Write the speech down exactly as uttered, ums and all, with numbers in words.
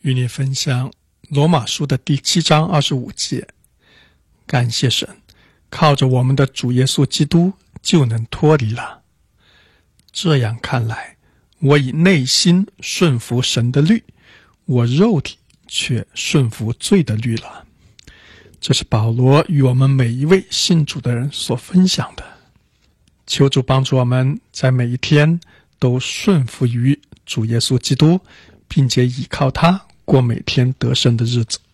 与你分享罗马书的第七章二十五节。感谢神，靠着我们的主耶稣基督就能脱离了。这样看来，我以内心顺服神的律，我肉体却顺服罪的律了。这是保罗与我们每一位信主的人所分享的。求主帮助我们在每一天都顺服于主耶稣基督，并且依靠他过每天得胜的日子。